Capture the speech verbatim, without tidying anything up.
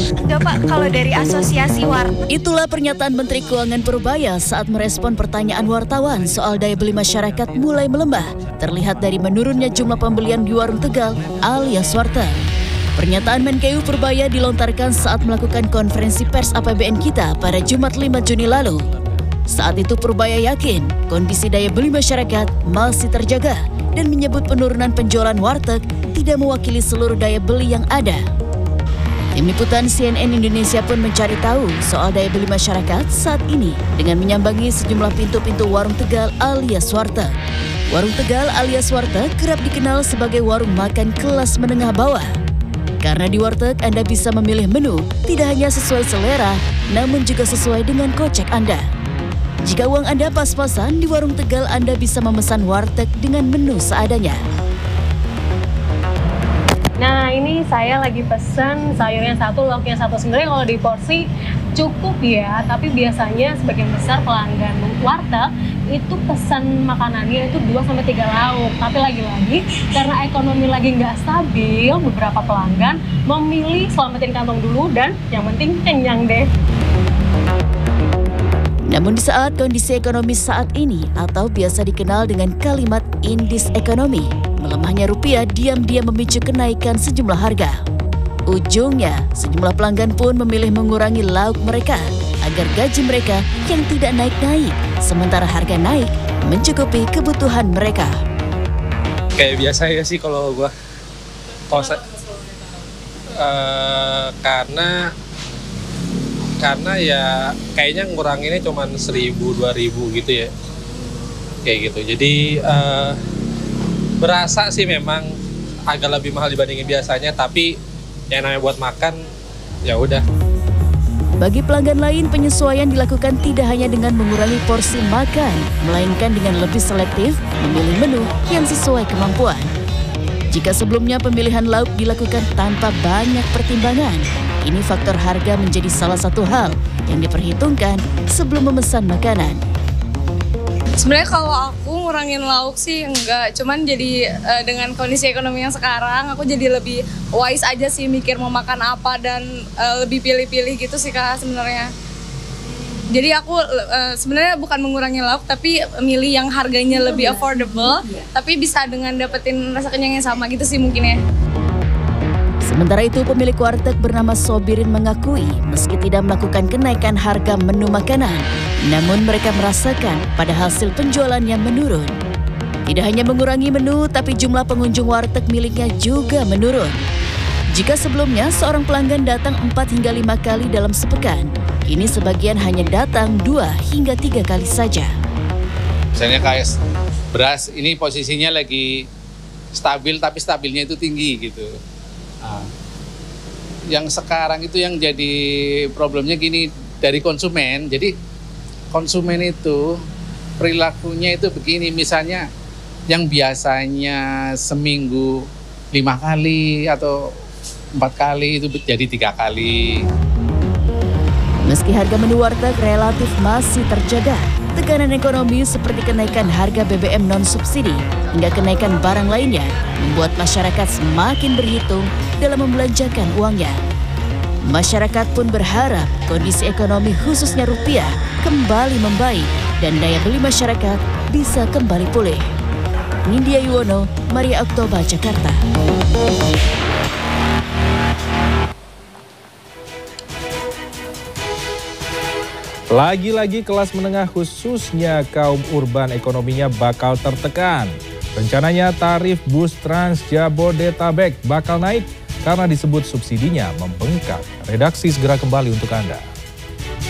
Enggak Pak, kalau dari asosiasi warteg. Itulah pernyataan Menteri Keuangan Purbaya saat merespon pertanyaan wartawan soal daya beli masyarakat mulai melembah. Terlihat dari menurunnya jumlah pembelian di warung Tegal alias warteg. Pernyataan Menkeu Purbaya dilontarkan saat melakukan konferensi pers A P B N Kita pada Jumat lima Juni lalu. Saat itu Purbaya yakin kondisi daya beli masyarakat masih terjaga dan menyebut penurunan penjualan warteg tidak mewakili seluruh daya beli yang ada. Tim liputan C N N Indonesia pun mencari tahu soal daya beli masyarakat saat ini dengan menyambangi sejumlah pintu-pintu warung Tegal alias warteg. Warung Tegal alias warteg kerap dikenal sebagai warung makan kelas menengah bawah. Karena di warteg Anda bisa memilih menu tidak hanya sesuai selera, namun juga sesuai dengan kocek Anda. Jika uang Anda pas-pasan, di warung Tegal Anda bisa memesan warteg dengan menu seadanya. Nah, ini saya lagi pesen sayurnya satu, lauknya satu. Sebenarnya kalau di porsi cukup ya, tapi biasanya sebagian besar pelanggan warteg itu pesan makanannya itu dua sampai tiga lauk. Tapi lagi-lagi karena ekonomi lagi nggak stabil, beberapa pelanggan memilih selamatin kantong dulu dan yang penting kenyang deh. Namun di saat kondisi ekonomi saat ini atau biasa dikenal dengan kalimat indis ekonomi, melemahnya rupiah diam-diam memicu kenaikan sejumlah harga. Ujungnya, sejumlah pelanggan pun memilih mengurangi lauk mereka agar gaji mereka yang tidak naik-naik, sementara harga naik mencukupi kebutuhan mereka. Kayak biasa ya sih kalau gua. Kalau uh, karena karena ya kayaknya nguranginnya cuma seribu dua ribu gitu ya, kayak gitu. Jadi uh, berasa sih memang agak lebih mahal dibandingin biasanya, tapi yang namanya buat makan ya udah. Bagi pelanggan lain, penyesuaian dilakukan tidak hanya dengan mengurangi porsi makan, melainkan dengan lebih selektif memilih menu yang sesuai kemampuan. Jika sebelumnya pemilihan lauk dilakukan tanpa banyak pertimbangan, ini faktor harga menjadi salah satu hal yang diperhitungkan sebelum memesan makanan. Sebenarnya kalau aku ngurangin lauk sih enggak, cuman jadi uh, dengan kondisi ekonomi yang sekarang aku jadi lebih wise aja sih mikir mau makan apa dan uh, lebih pilih-pilih gitu sih Kak sebenarnya. Jadi aku uh, sebenarnya bukan mengurangi lauk tapi milih yang harganya lebih affordable, tapi bisa dengan dapetin rasa kenyang yang sama gitu sih mungkin ya. Sementara itu, pemilik warteg bernama Sobirin mengakui meski tidak melakukan kenaikan harga menu makanan, namun mereka merasakan pada hasil penjualannya menurun. Tidak hanya mengurangi menu, tapi jumlah pengunjung warteg miliknya juga menurun. Jika sebelumnya seorang pelanggan datang empat hingga lima kali dalam sepekan, kini sebagian hanya datang dua hingga tiga kali saja. Misalnya kayak beras, ini posisinya lagi stabil, tapi stabilnya itu tinggi gitu. Nah, yang sekarang itu yang jadi problemnya gini dari konsumen. Jadi konsumen itu perilakunya itu begini, misalnya yang biasanya seminggu lima kali atau empat kali itu jadi tiga kali. Meski harga menu warteg relatif masih terjaga, tekanan ekonomi seperti kenaikan harga B B M non-subsidi hingga kenaikan barang lainnya membuat masyarakat semakin berhitung dalam membelanjakan uangnya. Masyarakat pun berharap kondisi ekonomi khususnya rupiah kembali membaik dan daya beli masyarakat bisa kembali pulih. Nindya Yuwono, Maria Oktober, Jakarta. Lagi-lagi kelas menengah khususnya kaum urban ekonominya bakal tertekan. Rencananya tarif bus Trans Jabodetabek bakal naik karena disebut subsidinya membengkak. Redaksi segera kembali untuk Anda.